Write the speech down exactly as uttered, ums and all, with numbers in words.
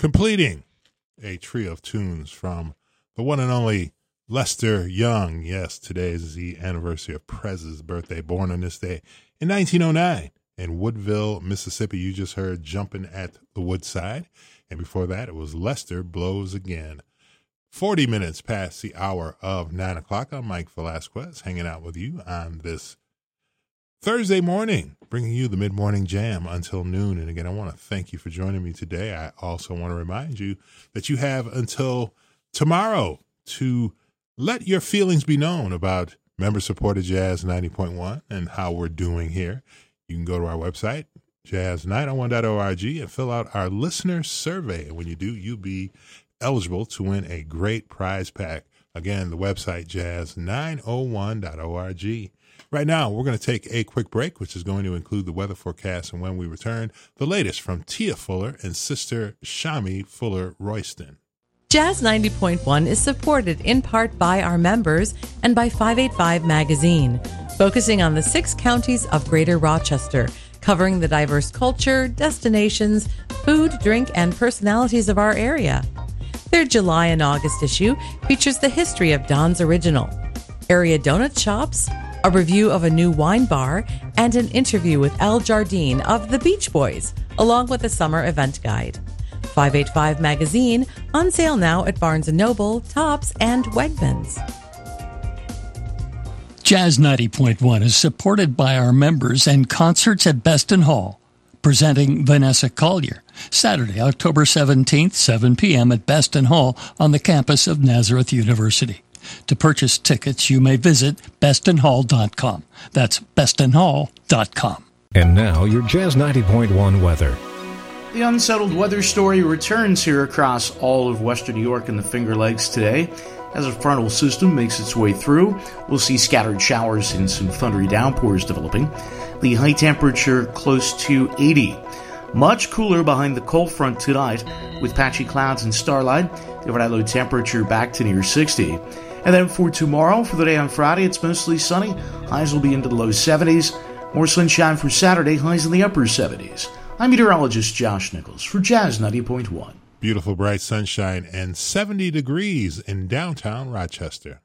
completing a trio of tunes from the one and only Lester Young. Yes, today is the anniversary of Prez's birthday, born on this day in nineteen oh nine in Woodville, Mississippi. You just heard Jumping at the Woodside. And before that, it was Lester Blows Again. forty minutes past the hour of nine o'clock. I'm Mike Velasquez, hanging out with you on this Thursday morning, bringing you the mid-morning jam until noon. And again, I want to thank you for joining me today. I also want to remind you that you have until tomorrow to let your feelings be known about member-supported Jazz ninety point one and how we're doing here. You can go to our website, jazz nine oh one dot org, and fill out our listener survey. And when you do, you'll be eligible to win a great prize pack. Again, the website, jazz nine oh one dot org. Right now, we're going to take a quick break, which is going to include the weather forecast. And when we return, the latest from Tia Fuller and sister Shami Fuller Royston. Jazz ninety point one is supported in part by our members and by five eighty-five Magazine, focusing on the six counties of Greater Rochester, covering the diverse culture, destinations, food, drink, and personalities of our area. Their July and August issue features the history of Don's Original, area donut shops, a review of a new wine bar, and an interview with Al Jardine of the Beach Boys, along with a summer event guide. five eighty-five Magazine, on sale now at Barnes and Noble, Tops, and Wegmans. Jazz ninety point one is supported by our members and concerts at Beston Hall, presenting Vanessa Collier, Saturday, October seventeenth, seven p.m. at Beston Hall on the campus of Nazareth University. To purchase tickets, you may visit beston hall dot com. That's beston hall dot com. And now, your Jazz ninety point one weather. The unsettled weather story returns here across all of western New York and the Finger Lakes today. As a frontal system makes its way through, we'll see scattered showers and some thundery downpours developing. The high temperature close to eighty. Much cooler behind the cold front tonight, with patchy clouds and starlight. The overnight low temperature back to near sixty. And then for tomorrow, for the day on Friday, it's mostly sunny. Highs will be into the low seventies. More sunshine for Saturday, highs in the upper seventies. I'm meteorologist Josh Nichols for Jazz ninety point one. Beautiful bright sunshine and seventy degrees in downtown Rochester.